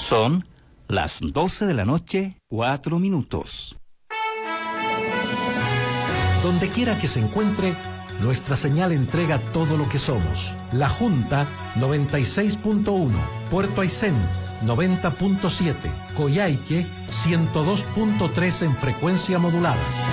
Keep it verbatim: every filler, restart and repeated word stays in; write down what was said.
Son las doce de la noche, cuatro minutos. Donde quiera que se encuentre, nuestra señal entrega todo lo que somos. La Junta noventa y seis punto uno, Puerto Aysén noventa punto siete, Coyhaique ciento dos punto tres en frecuencia modulada.